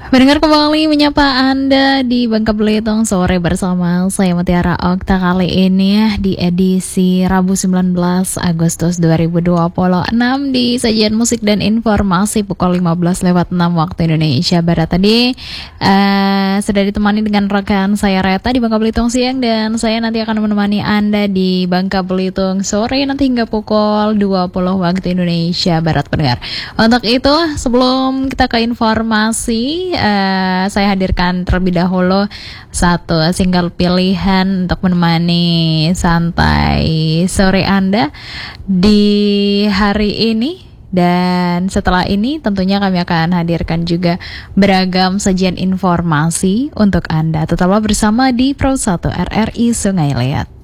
Mendengar kembali menyapa Anda di Bangka Belitung sore bersama saya Mutiara Okta kali ini di edisi Rabu 19 Agustus 2026 di sajian musik dan informasi pukul 15:06 waktu Indonesia Barat tadi sudah ditemani dengan rekan saya Reta di Bangka Belitung siang dan saya nanti akan menemani Anda di Bangka Belitung sore nanti hingga pukul 20 waktu Indonesia Barat pendengar. Untuk itu sebelum kita ke informasi saya hadirkan terlebih dahulu satu single pilihan untuk menemani santai sore Anda di hari ini. Dan setelah ini tentunya kami akan hadirkan juga beragam sajian informasi untuk Anda. Tetaplah bersama di Pro 1 RRI Sungai Liat.